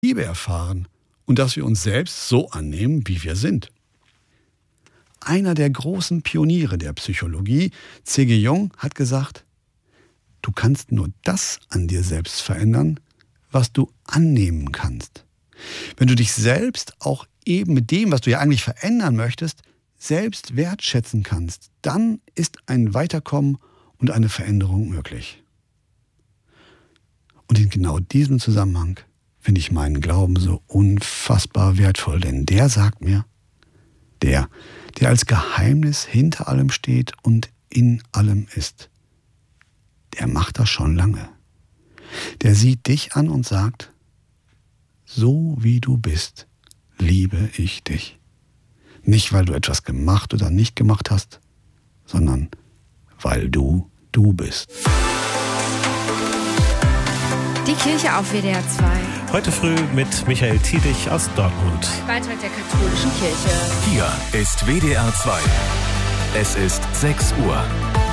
Liebe erfahren und dass wir uns selbst so annehmen, wie wir sind. Einer der großen Pioniere der Psychologie, C.G. Jung, hat gesagt, du kannst nur das an dir selbst verändern, was du annehmen kannst. Wenn du dich selbst auch eben mit dem, was du ja eigentlich verändern möchtest, selbst wertschätzen kannst, dann ist ein Weiterkommen und eine Veränderung möglich. Und in genau diesem Zusammenhang finde ich meinen Glauben so unfassbar wertvoll, denn der sagt mir, der als Geheimnis hinter allem steht und in allem ist, der macht das schon lange. Der sieht dich an und sagt, so wie du bist, liebe ich dich. Nicht, weil du etwas gemacht oder nicht gemacht hast, sondern weil du bist. Die Kirche auf WDR 2. Heute früh mit Michael Tiedich aus Dortmund. Beitrag der katholischen Kirche. Hier ist WDR 2. Es ist 6 Uhr.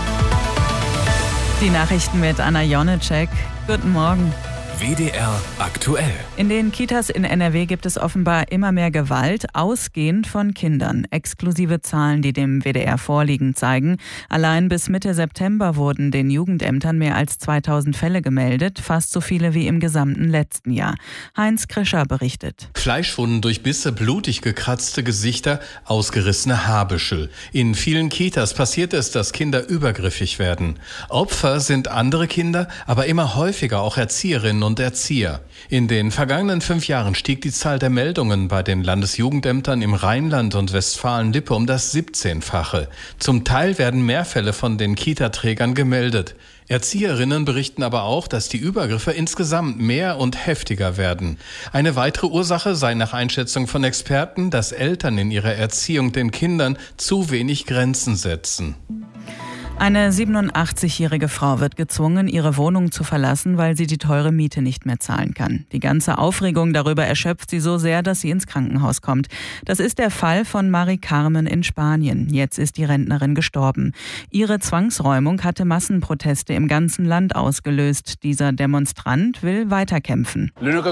Die Nachrichten mit Anna Jonecek. Guten Morgen. WDR aktuell. In den Kitas in NRW gibt es offenbar immer mehr Gewalt, ausgehend von Kindern. Exklusive Zahlen, die dem WDR vorliegen, zeigen, allein bis Mitte September wurden den Jugendämtern mehr als 2000 Fälle gemeldet, fast so viele wie im gesamten letzten Jahr. Heinz Krischer berichtet. Fleischwunden durch Bisse, blutig gekratzte Gesichter, ausgerissene Haarbüschel. In vielen Kitas passiert es, dass Kinder übergriffig werden. Opfer sind andere Kinder, aber immer häufiger auch Erzieherinnen und Erzieher. In den vergangenen 5 Jahren stieg die Zahl der Meldungen bei den Landesjugendämtern im Rheinland und Westfalen-Lippe um das 17-fache. Zum Teil werden mehr Fälle von den Kita-Trägern gemeldet. Erzieherinnen berichten aber auch, dass die Übergriffe insgesamt mehr und heftiger werden. Eine weitere Ursache sei nach Einschätzung von Experten, dass Eltern in ihrer Erziehung den Kindern zu wenig Grenzen setzen. Eine 87-jährige Frau wird gezwungen, ihre Wohnung zu verlassen, weil sie die teure Miete nicht mehr zahlen kann. Die ganze Aufregung darüber erschöpft sie so sehr, dass sie ins Krankenhaus kommt. Das ist der Fall von Mari Carmen in Spanien. Jetzt ist die Rentnerin gestorben. Ihre Zwangsräumung hatte Massenproteste im ganzen Land ausgelöst. Dieser Demonstrant will weiterkämpfen.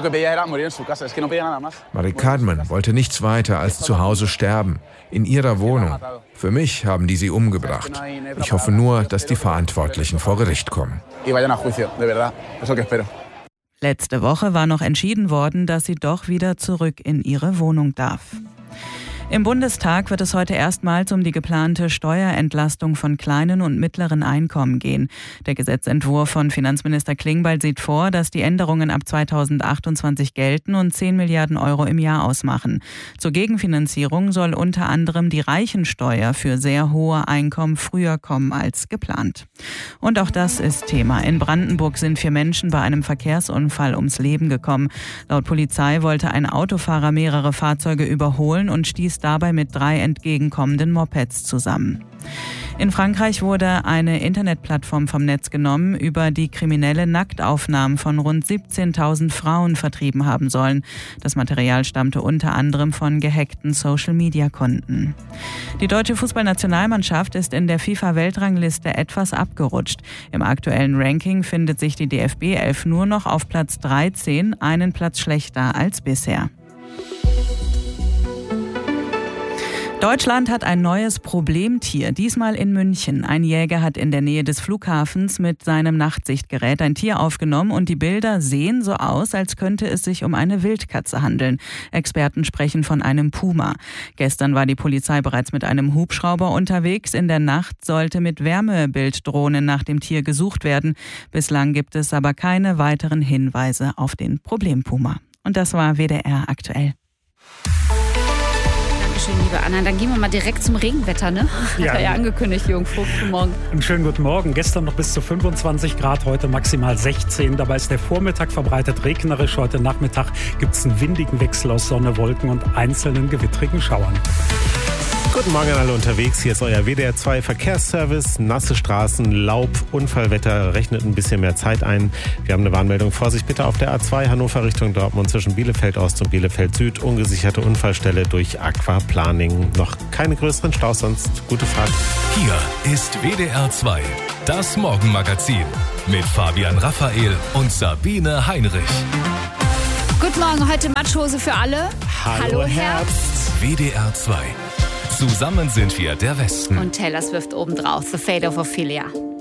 Mari Carmen wollte nichts weiter als zu Hause sterben, in ihrer Wohnung. Für mich haben die sie umgebracht. Ich hoffe nur, dass die Verantwortlichen vor Gericht kommen. Letzte Woche war noch entschieden worden, dass sie doch wieder zurück in ihre Wohnung darf. Im Bundestag wird es heute erstmals um die geplante Steuerentlastung von kleinen und mittleren Einkommen gehen. Der Gesetzentwurf von Finanzminister Klingbeil sieht vor, dass die Änderungen ab 2028 gelten und 10 Milliarden Euro im Jahr ausmachen. Zur Gegenfinanzierung soll unter anderem die Reichensteuer für sehr hohe Einkommen früher kommen als geplant. Und auch das ist Thema. In Brandenburg sind 4 Menschen bei einem Verkehrsunfall ums Leben gekommen. Laut Polizei wollte ein Autofahrer mehrere Fahrzeuge überholen und stieß dabei mit 3 entgegenkommenden Mopeds zusammen. In Frankreich wurde eine Internetplattform vom Netz genommen, über die Kriminelle Nacktaufnahmen von rund 17.000 Frauen vertrieben haben sollen. Das Material stammte unter anderem von gehackten Social-Media-Konten. Die deutsche Fußballnationalmannschaft ist in der FIFA-Weltrangliste etwas abgerutscht. Im aktuellen Ranking findet sich die DFB 11 nur noch auf Platz 13, einen Platz schlechter als bisher. Deutschland hat ein neues Problemtier, diesmal in München. Ein Jäger hat in der Nähe des Flughafens mit seinem Nachtsichtgerät ein Tier aufgenommen und die Bilder sehen so aus, als könnte es sich um eine Wildkatze handeln. Experten sprechen von einem Puma. Gestern war die Polizei bereits mit einem Hubschrauber unterwegs. In der Nacht sollte mit Wärmebilddrohnen nach dem Tier gesucht werden. Bislang gibt es aber keine weiteren Hinweise auf den Problempuma. Und das war WDR aktuell. Dankeschön, liebe Anna. Dann gehen wir mal direkt zum Regenwetter, ne? Hat er ja angekündigt, Jürgen Vogt. Guten Morgen. Einen schönen guten Morgen. Gestern noch bis zu 25 Grad, heute maximal 16. Dabei ist der Vormittag verbreitet regnerisch. Heute Nachmittag gibt es einen windigen Wechsel aus Sonne, Wolken und einzelnen gewittrigen Schauern. Guten Morgen an alle unterwegs. Hier ist euer WDR 2 Verkehrsservice. Nasse Straßen, Laub, Unfallwetter, rechnet ein bisschen mehr Zeit ein. Wir haben eine Warnmeldung. Vorsicht bitte auf der A2 Hannover Richtung Dortmund zwischen Bielefeld Ost und Bielefeld Süd. Ungesicherte Unfallstelle durch Aquaplaning. Noch keine größeren Staus, sonst gute Fahrt. Hier ist WDR 2, das Morgenmagazin mit Fabian Raphael und Sabine Heinrich. Guten Morgen, heute Matschhose für alle. Hallo Herbst. WDR 2. Zusammen sind wir der Westen. Und Taylor Swift obendrauf, The Fate of Ophelia.